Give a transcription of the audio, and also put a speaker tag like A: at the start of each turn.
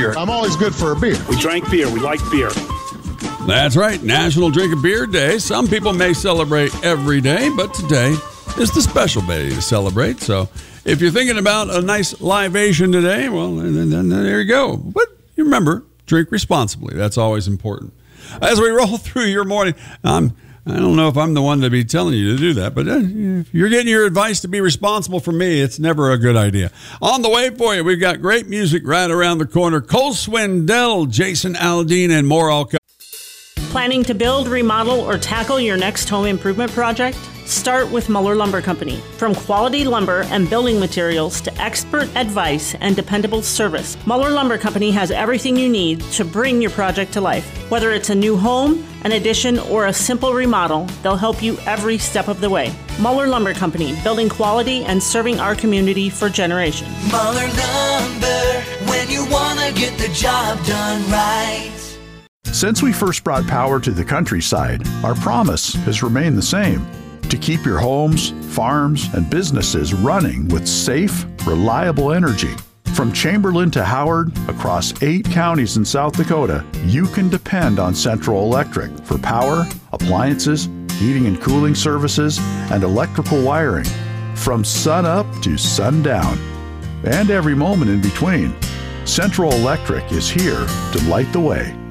A: beer.
B: I'm always good for a beer.
A: We drank beer. We like beer.
C: That's right, National Drink a Beer Day. Some people may celebrate every day, but today is the special day to celebrate. So if you're thinking about a nice libation today, well, then there you go. But you remember, drink responsibly. That's always important. As we roll through your morning, I don't know if I'm the one to be telling you to do that, but if you're getting your advice to be responsible from me, it's never a good idea. On the way for you, we've got great music right around the corner. Cole Swindell, Jason Aldean, and more all coming.
D: Planning to build, remodel, or tackle your next home improvement project? Start with Muller Lumber Company. From quality lumber and building materials to expert advice and dependable service, Muller Lumber Company has everything you need to bring your project to life. Whether it's a new home, an addition, or a simple remodel, they'll help you every step of the way. Muller Lumber Company, building quality and serving our community for generations.
E: Muller Lumber, when you want to get the job done right.
F: Since we first brought power to the countryside, our promise has remained the same: to keep your homes, farms, and businesses running with safe, reliable energy. From Chamberlain to Howard, across 8 counties in South Dakota, you can depend on Central Electric for power, appliances, heating and cooling services, and electrical wiring. From sun up to sundown, and every moment in between, Central Electric is here to light the way.